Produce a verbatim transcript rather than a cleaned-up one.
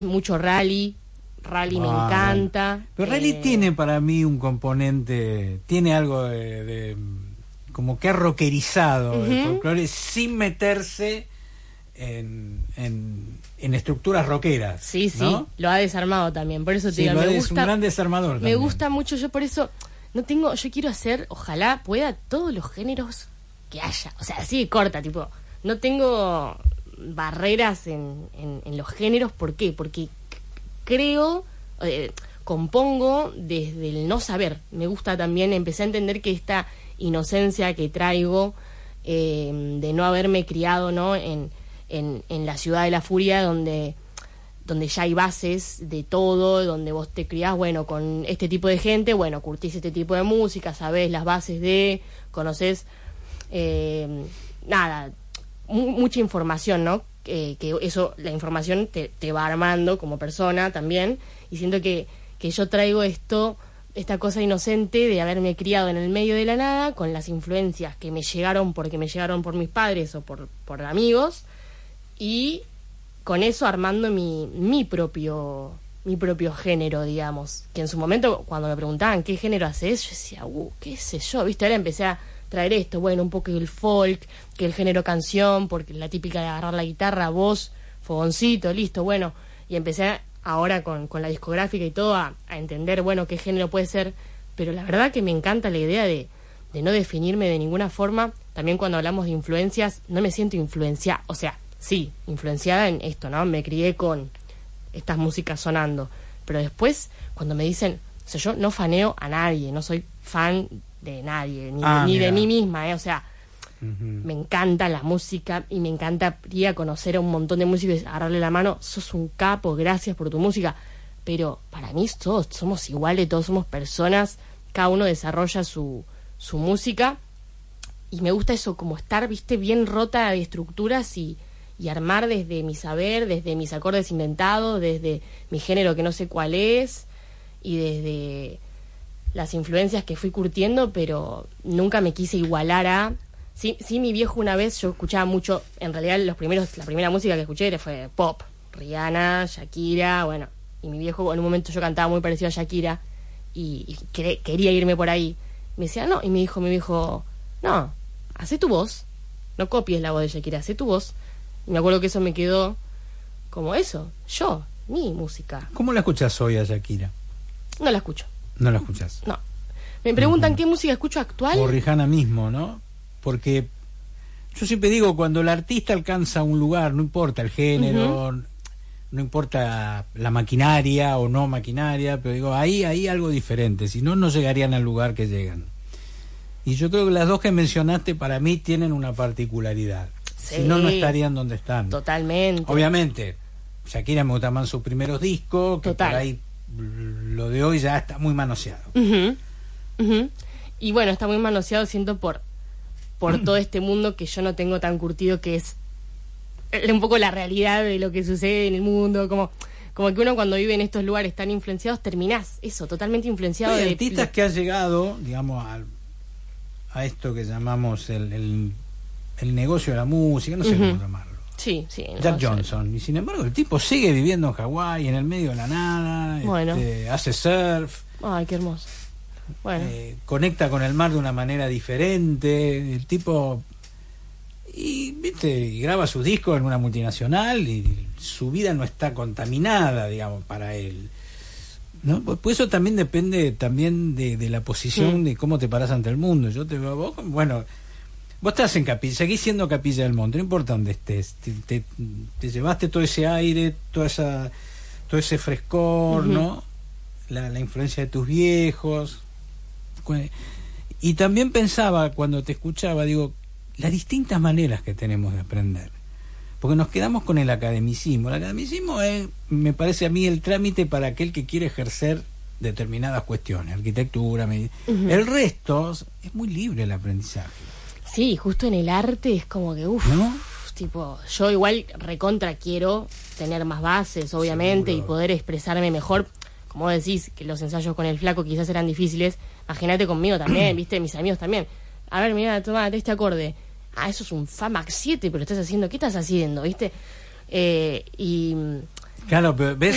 mucho rally, rally ah, me encanta. Pero rally eh... tiene para mí un componente, tiene algo de, de como que ha rockerizado uh-huh. el folclore sin meterse en, en, en estructuras rockeras. Sí, sí, ¿no? Lo ha desarmado también, por eso te sí, digo, me es gusta, un gran desarmador me también. gusta mucho, yo por eso no tengo, yo quiero hacer, ojalá pueda todos los géneros que haya, o sea, así de corta, tipo, no tengo barreras en, en, en los géneros. ¿Por qué? Porque creo, eh, compongo desde el no saber. Me gusta también, empecé a entender que esta inocencia que traigo eh, de no haberme criado, ¿no? en, en, en la ciudad de la furia, donde, donde ya hay bases de todo, donde vos te criás, bueno, con este tipo de gente, bueno, curtís este tipo de música, sabés las bases de, conocés, eh, nada, mucha información, ¿no? Eh, que eso, la información te, te va armando como persona también, y siento que, que yo traigo esto, esta cosa inocente de haberme criado en el medio de la nada, con las influencias que me llegaron porque me llegaron por mis padres o por, por amigos, y con eso armando mi, mi propio mi propio género, digamos, que en su momento cuando me preguntaban qué género haces, yo decía, uh, qué sé yo, viste, ahora empecé a traer esto, bueno, un poco el folk, que el género canción, porque la típica de agarrar la guitarra, voz, fogoncito, listo, bueno, y empecé a, ahora con, con la discográfica y todo a, a entender, bueno, qué género puede ser, pero la verdad que me encanta la idea de, de no definirme de ninguna forma. También cuando hablamos de influencias, no me siento influenciada, o sea, sí, influenciada en esto, ¿no? Me crié con estas músicas sonando, pero después, cuando me dicen, o sea, yo no faneo a nadie, no soy fan de nadie, ni, ah, ni de mí misma, ¿eh? O sea, uh-huh. me encanta la música y me encantaría conocer a un montón de músicos, agarrarle la mano, sos un capo, gracias por tu música, pero para mí todos somos iguales, todos somos personas, cada uno desarrolla su, su música, y me gusta eso, como estar, viste, bien rota de estructuras y, y armar desde mi saber, desde mis acordes inventados, desde mi género que no sé cuál es, y desde las influencias que fui curtiendo, pero nunca me quise igualar a... Sí, sí, mi viejo una vez, yo escuchaba mucho, en realidad los primeros, la primera música que escuché fue pop, Rihanna, Shakira, bueno, y mi viejo en un momento yo cantaba muy parecido a Shakira, y, y cre- quería irme por ahí. Me decía, no, y me dijo, me dijo, no, hacé tu voz, no copies la voz de Shakira, hacé tu voz. Y me acuerdo que eso me quedó como eso, yo, mi música. ¿Cómo la escuchás hoy a Shakira? No la escucho. ¿No la escuchás? No. Me preguntan uh-huh. qué música escucho actual. O Rihanna mismo, ¿no? Porque yo siempre digo, cuando el artista alcanza un lugar, no importa el género, uh-huh. no importa la maquinaria o no maquinaria, pero digo, ahí hay algo diferente, si no, no llegarían al lugar que llegan. Y yo creo que las dos que mencionaste para mí tienen una particularidad. Sí, si no, no estarían donde están. Totalmente. Obviamente, Shakira me gusta más sus primeros discos, que Total. Por ahí lo de hoy ya está muy manoseado. Uh-huh. Uh-huh. Y bueno, está muy manoseado, siento, por por todo este mundo que yo no tengo tan curtido, que es un poco la realidad de lo que sucede en el mundo, como como que uno cuando vive en estos lugares tan influenciados terminás eso, totalmente influenciado. Hay de artistas lo... que han llegado, digamos, a, a esto que llamamos el, el, el negocio de la música, no sé uh-huh. cómo llamarlo. Sí, sí. Jack no, Johnson. Yo... Y sin embargo el tipo sigue viviendo en Hawái, en el medio de la nada, bueno. este, hace surf. Ay, qué hermoso. Bueno. Eh, conecta con el mar de una manera diferente. El tipo... Y, viste, y graba sus discos en una multinacional y su vida no está contaminada, digamos, para él, ¿no? Pues, pues eso también depende también de, de la posición, mm. de cómo te paras ante el mundo. Yo te veo a vos, bueno, vos estás en Capilla, seguís siendo Capilla del Monte, no importa dónde estés, te, te, te llevaste todo ese aire, toda esa, todo ese frescor, uh-huh. ¿no? La, la influencia de tus viejos. Y también pensaba cuando te escuchaba, digo, las distintas maneras que tenemos de aprender, porque nos quedamos con el academicismo. El academicismo es, me parece a mí, el trámite para aquel que quiere ejercer determinadas cuestiones, arquitectura, med- uh-huh. el resto es muy libre el aprendizaje. Sí, justo en el arte es como que uff, ¿no? Tipo, yo igual recontra quiero tener más bases, obviamente, seguro, y poder expresarme mejor. Como decís, que los ensayos con el flaco quizás eran difíciles, imagínate conmigo también, viste, mis amigos también. A ver, mira, toma este acorde. Ah, eso es un Fa Max siete, pero estás haciendo, ¿qué estás haciendo? ¿Viste? Eh, y claro, pero ves